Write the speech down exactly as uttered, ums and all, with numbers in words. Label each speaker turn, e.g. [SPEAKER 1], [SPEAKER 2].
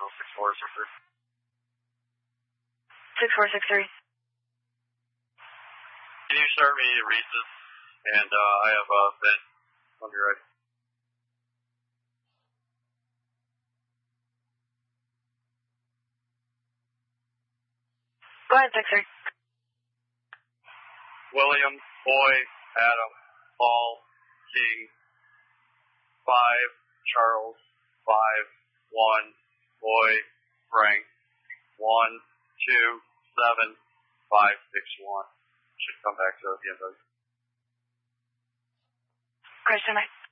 [SPEAKER 1] Central six four six three.
[SPEAKER 2] six four six three.
[SPEAKER 1] Can you start me Reese's? And uh, I have uh, Ben when you're ready.
[SPEAKER 2] Go ahead, six three.
[SPEAKER 1] William, Boy, Adam, Paul, King, five, Charles, five, one, Boy, Frank, one, two, seven, five, six, one. Should come back to the end of it.
[SPEAKER 2] Christian, I...